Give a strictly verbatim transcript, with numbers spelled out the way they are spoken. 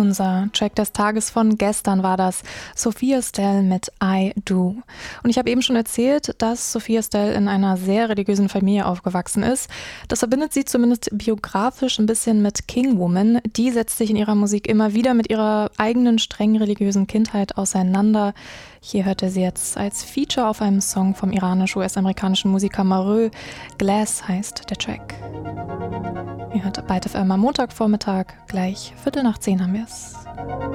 Unser Track des Tages von gestern war das, Sophia Stell mit I Do. Und ich habe eben schon erzählt, dass Sophia Stell in einer sehr religiösen Familie aufgewachsen ist. Das verbindet sie zumindest biografisch ein bisschen mit King Woman. Die setzt sich in ihrer Musik immer wieder mit ihrer eigenen streng religiösen Kindheit auseinander. Hier hört er sie jetzt als Feature auf einem Song vom iranisch-U S-amerikanischen Musiker Mareux. Glass heißt der Track. Ihr hört Byte F M am Montagvormittag, gleich Viertel nach zehn haben wir es.